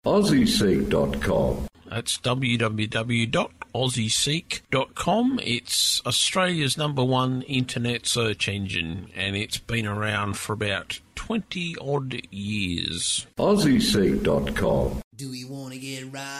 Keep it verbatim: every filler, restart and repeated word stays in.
aussie seek dot com. That's w w w dot aussie seek dot com. It's Australia's number one internet search engine, and it's been around for about twenty odd years. aussie seek dot com. Do we want to get right?